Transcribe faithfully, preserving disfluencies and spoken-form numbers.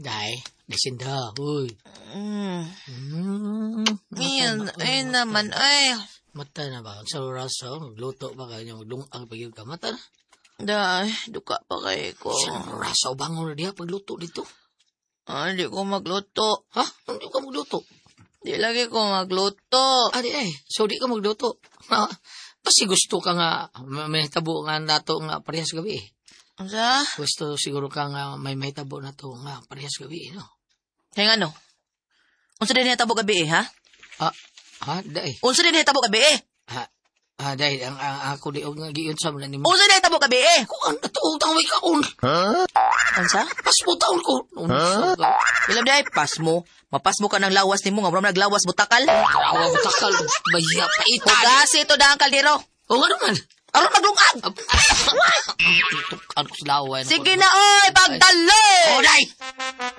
Day, Desinda, uy. Mm. Hmm. Yan, ay naman, ay. Mata na ba? Sa raso, magluto ba kayo? Magdungag pag-iw ka. Mata na. Day, duka pa kay ko. Sa raso, bangon na diya pagluto dito. Ah, di ko magluto. Ha? Hindi ka magluto. Di lagi ko magluto. Ah, di eh. So, di ka magluto. Ha? Kasi gusto ka nga, may tabo nga nato nga parehas gabi eh. Asa? Gusto siguro ka nga may may tabo na to nga parehas gabi, no? Kaya nga no? Unsa din hitabo gabi eh, ha? Ah, ha? Day. Unsa din hitabo gabi eh? Ha? Ah, day, ang, ang ako di og nga giyon sa mga nimo. Unsa din hitabo gabi eh? Kung ang natuong tang may kaon. Unsa? Pas mo taon ko. Unsa ka? Ilam day, pas mo. Mapas mo ka ng lawas nimo nga mura naglawas butakal. Awa mo takal. Baya pa ita. Hugasi ito dahang kaldero. O nga naman. Aron maglungag. Tutukan ko sa lawan. Sige na oy, pagda